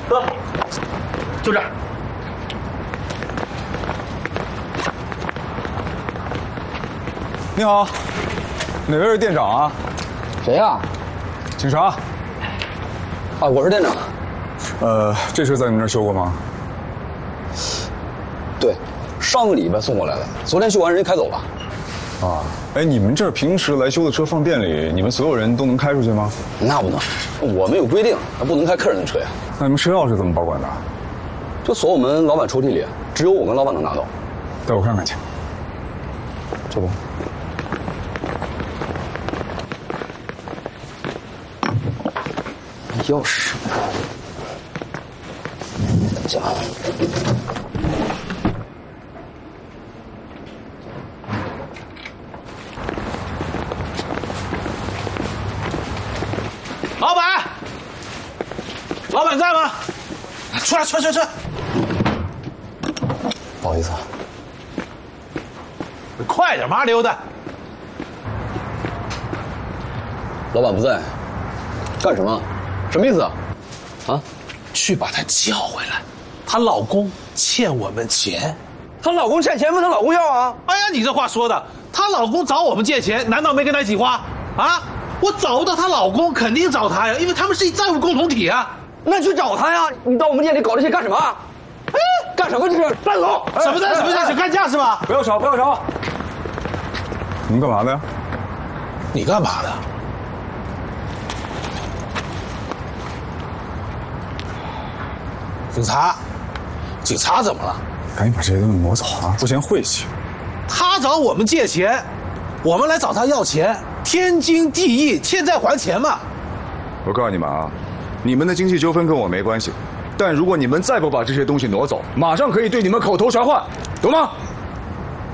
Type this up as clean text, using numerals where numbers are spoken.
得，就这儿。 你好，哪位是店长啊？ 谁呀？ 警察。 啊，我是店长。 这车在你们这儿修过吗？ 对，上个礼拜送过来的，昨天修完人家开走了。 啊，哎，你们这儿平时来修的车放店里，你们所有人都能开出去吗？ 那不能，我们有规定，不能开客人的车呀。 那你们车钥匙怎么保管的？ 就锁我们老板抽屉里，只有我跟老板能拿到。 带我看看去。 这不。钥匙。等一下啊。 老板在吗？出来！ 不好意思啊。 快点，麻溜的。 老板不在，干什么？什么意思啊？啊？ 去把她叫回来，她老公欠我们钱。 她老公欠钱问她老公要啊？ 哎呀，你这话说的，她老公找我们借钱，难道没跟她一起花？啊？我找不到她老公，肯定找她呀，因为他们是债务共同体啊。 那你去找他呀！你到我们店里搞这些干什么？哎，干什么这是？带走！ 什么想干架是吧？ 不要吵！你们干嘛的呀？ 你干嘛的？警察怎么了？ 赶紧把这些东西挪走啊！不嫌晦气。 他找我们借钱，我们来找他要钱，天经地义，欠债还钱嘛。 我告诉你们啊，你们的经济纠纷跟我没关系，但如果你们再不把这些东西挪走，马上可以对你们口头传唤，懂吗？